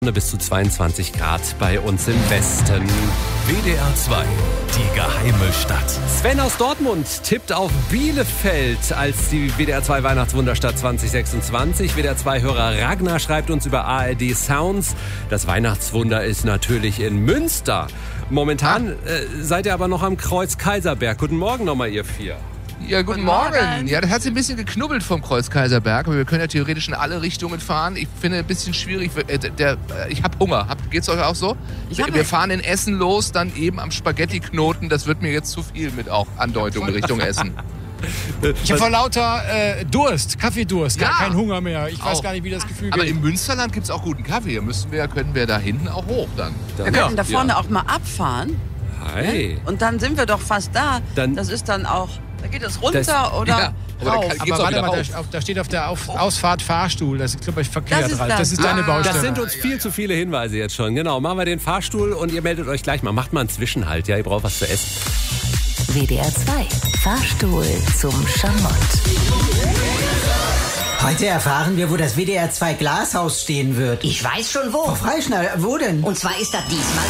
Bis zu 22 Grad bei uns im Westen. WDR 2, die geheime Stadt. Sven aus Dortmund tippt auf Bielefeld als die WDR 2 Weihnachtswunderstadt 2026. WDR 2 Hörer Ragnar schreibt uns über ARD Sounds. Das Weihnachtswunder ist natürlich in Münster. Momentan seid ihr aber noch am Kreuz Kaiserberg. Guten Morgen nochmal, ihr vier. Ja, guten Morgen. Ja, das hat sich ein bisschen geknubbelt vom Kreuz Kaiserberg. Aber wir können ja theoretisch in alle Richtungen fahren. Ich finde ein bisschen schwierig. Ich habe Hunger. Geht's euch auch so? Wir fahren in Essen los, dann eben am Spaghetti-Knoten. Das wird mir jetzt zu viel mit auch Andeutungen Richtung Essen. Ich habe vor lauter Durst, Kaffeedurst, gar keinen Hunger mehr. Ich weiß auch gar nicht, wie das Gefühl Aber geht. im Münsterland gibt es auch guten Kaffee. Können wir da hinten auch hoch dann. Wir können da vorne auch mal abfahren. Hi. Und dann sind wir doch fast da. Dann- Das ist dann auch, da geht es runter oder ja, aber rauf. geht's Aber auch warte wieder mal, rauf. da steht auf der Ausfahrt Fahrstuhl. Das ist, glaube ich, verkehrt, Das ist Ralf. das. Das ist deine Baustelle. Das sind uns viel zu viele Hinweise jetzt schon. Genau, machen wir den Fahrstuhl und ihr meldet euch gleich mal. Macht mal einen Zwischenhalt, ja, ihr braucht was zu essen. WDR 2, Fahrstuhl zum Schamott. Heute erfahren wir, wo das WDR 2 Glashaus stehen wird. Ich weiß schon wo. Frau Freischneider, wo denn? Und zwar ist das diesmal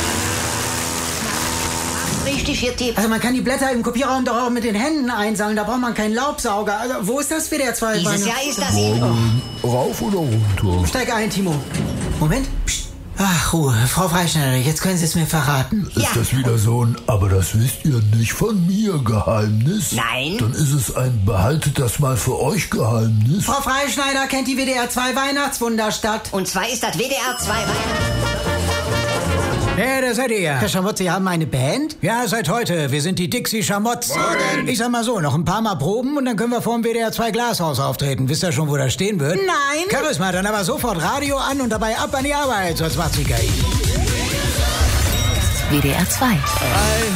richtig hier tippt. Also man kann die Blätter im Kopierraum doch auch mit den Händen einsammeln, da braucht man keinen Laubsauger. Also wo ist das WDR 2? Dieses Jahr ist das Rauf oder runter? Steig ein, Timo. Moment. Psst. Ach, Ruhe. Frau Freischneider, jetzt können Sie es mir verraten. Ist das wieder so ein, aber das wisst ihr nicht von mir Geheimnis? Nein. Dann ist es ein behaltet das mal für euch Geheimnis. Frau Freischneider kennt die WDR 2 Weihnachtswunderstadt. Und zwar ist das WDR 2 Ja, da seid ihr ja. Herr Schamott, Sie haben eine Band? Ja, seit heute. Wir sind die Dixie Schamotts. Ich sag mal so, noch ein paar Mal proben und dann können wir vor dem WDR 2 Glashaus auftreten. Wisst ihr schon, wo das stehen wird? Nein. Charisma, dann aber sofort Radio an und dabei ab an die Arbeit, sonst macht's die KI. WDR 2.